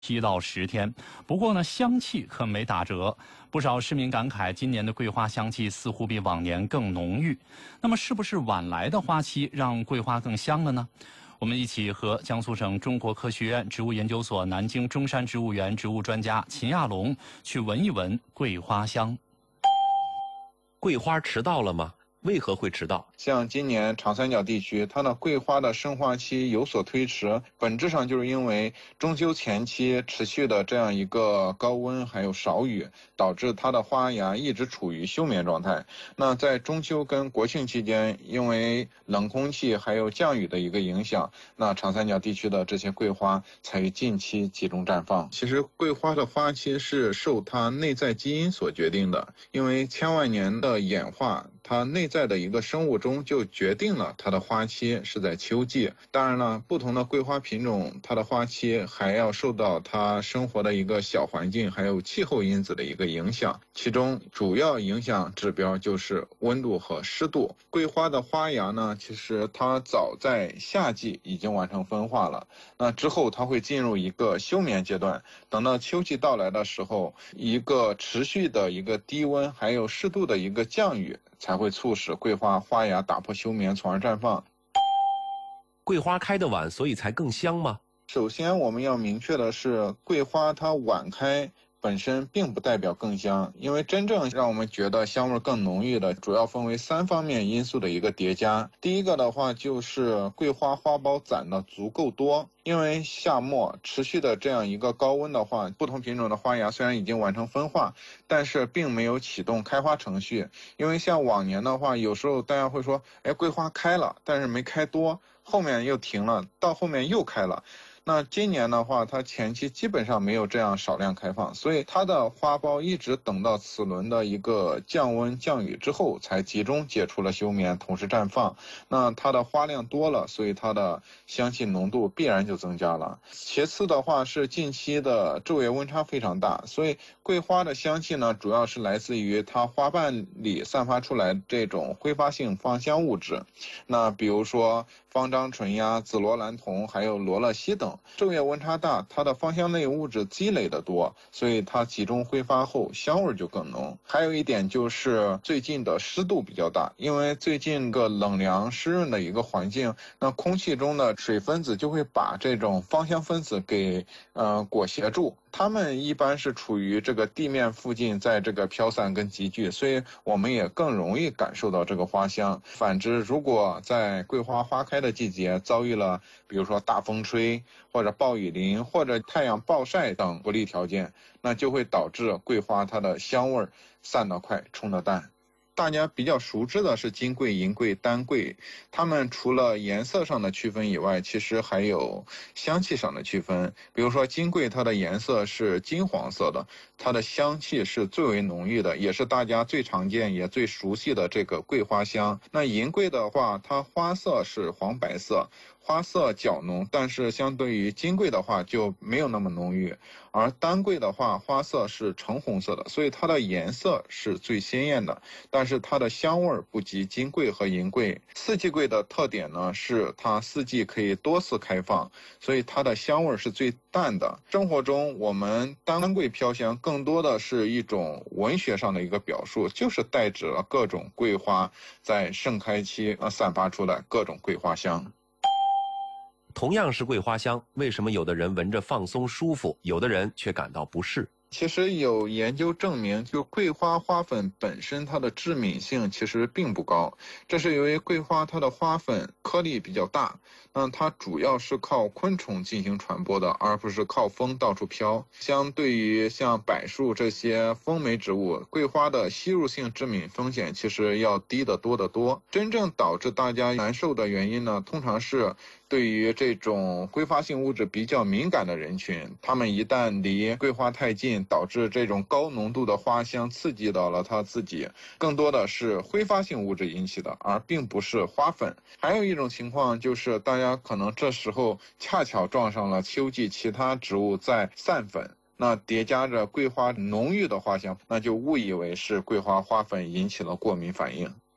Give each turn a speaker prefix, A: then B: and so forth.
A: 7到10天。不过呢，香气可没打折。不少市民感慨，今年的桂花香气似乎比往年更浓郁。那么，是不是晚来的花期让桂花更香了呢？我们一起和江苏省中国科学院植物研究所南京中山植物园植物专家秦亚龙去闻一闻桂花香。
B: 桂花迟到了吗？为何会迟到？
C: 像今年长三角地区，它的桂花的生花期有所推迟，本质上就是因为中秋前期持续的这样一个高温还有少雨，导致它的花芽一直处于休眠状态。那在中秋跟国庆期间，因为冷空气还有降雨的一个影响，那长三角地区的这些桂花才于近期集中绽放。其实桂花的花期是受它内在基因所决定的，因为千万年的演化，它内在的一个生物钟就决定了它的花期是在秋季。当然了，不同的桂花品种，它的花期还要受到它生活的一个小环境还有气候因子的一个影响，其中主要影响指标就是温度和湿度。桂花的花芽呢，其实它早在夏季已经完成分化了，那之后它会进入一个休眠阶段，等到秋季到来的时候，一个持续的一个低温还有湿度的一个降雨，才会促使桂花花芽打破休眠，从而绽放。
B: 桂花开得晚，所以才更香吗？
C: 首先我们要明确的是，桂花它晚开本身并不代表更香，因为真正让我们觉得香味更浓郁的，主要分为3方面因素的一个叠加。第一个的话就是桂花花苞攒的足够多，因为夏末持续的这样一个高温的话，不同品种的花芽虽然已经完成分化，但是并没有启动开花程序。因为像往年的话，有时候大家会说，桂花开了，但是没开多，后面又停了，到后面又开了。那今年的话，它前期基本上没有这样少量开放，所以它的花苞一直等到此轮的一个降温降雨之后，才集中解除了休眠，同时绽放。那它的花量多了，所以它的香气浓度必然就增加了。其次的话是近期的昼夜温差非常大，所以桂花的香气呢，主要是来自于它花瓣里散发出来这种挥发性芳香物质。那比如说芳樟醇呀、紫罗兰酮还有罗勒烯等。昼夜温差大，它的芳香类物质积累的多，所以它集中挥发后香味就更浓。还有一点就是最近的湿度比较大，因为最近个冷凉湿润的一个环境，那空气中的水分子就会把这种芳香分子给裹挟住，它们一般是处于这个地面附近，在这个飘散跟集聚，所以我们也更容易感受到这个花香。反之，如果在桂花花开的季节遭遇了比如说大风吹或者暴雨淋或者太阳暴晒等不利条件，那就会导致桂花它的香味散得快，冲得淡。大家比较熟知的是金桂、银桂、丹桂，它们除了颜色上的区分以外，其实还有香气上的区分。比如说金桂，它的颜色是金黄色的，它的香气是最为浓郁的，也是大家最常见也最熟悉的这个桂花香。那银桂的话，它花色是黄白色，花色较浓，但是相对于金桂的话就没有那么浓郁。而丹桂的话，花色是橙红色的，所以它的颜色是最鲜艳的，但是它的香味不及金桂和银桂。四季桂的特点呢，是它四季可以多次开放，所以它的香味是最淡的。生活中我们丹桂飘香更多的是一种文学上的一个表述，就是代指了各种桂花在盛开期散发出来各种桂花香。
B: 同样是桂花香，为什么有的人闻着放松舒服，有的人却感到不适？
C: 其实有研究证明，就桂花花粉本身它的致敏性其实并不高，这是由于桂花它的花粉颗粒比较大，那它主要是靠昆虫进行传播的，而不是靠风到处飘。相对于像柏树这些风媒植物，桂花的吸入性致敏风险其实要低得多得多。真正导致大家难受的原因呢，通常是对于这种挥发性物质比较敏感的人群，他们一旦离桂花太近，导致这种高浓度的花香刺激到了他自己，更多的是挥发性物质引起的，而并不是花粉。还有一种情况就是大家可能这时候恰巧撞上了秋季其他植物在散粉，那叠加着桂花浓郁的花香，那就误以为是桂花花粉引起了过敏反应。